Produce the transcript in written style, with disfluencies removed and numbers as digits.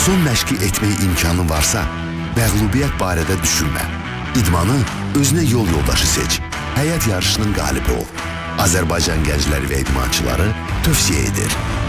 son məşqi etmək imkanın varsa, məğlubiyyət barədə düşünmə. İdmanı özünə yol yoldaşı seç. Həyat yarışının qalibi ol. Azərbaycan gəncləri və idmançıları tövsiyə edir.